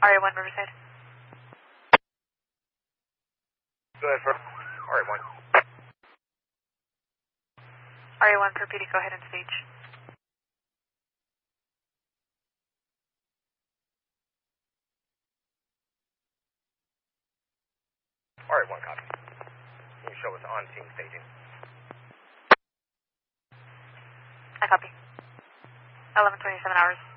RA1 Riverside. Go ahead, for RA1. RA1 for PD, go ahead and stage. RA1 copy. Can you show us on scene staging? I copy. 11:27 hours.